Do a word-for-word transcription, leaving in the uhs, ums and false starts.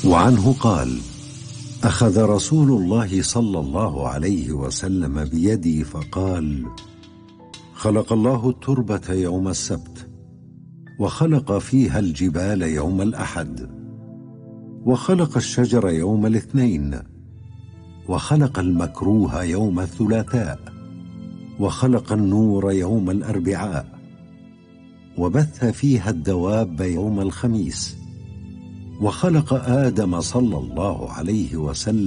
وعنه قال: أخذ رسول الله صلى الله عليه وسلم بيدي فقال: خلق الله التربة يوم السبت، وخلق فيها الجبال يوم الأحد، وخلق الشجر يوم الاثنين، وخلق المكروه يوم الثلاثاء، وخلق النور يوم الأربعاء، وبث فيها الدواب يوم الخميس، وخلق آدم صلى الله عليه وسلم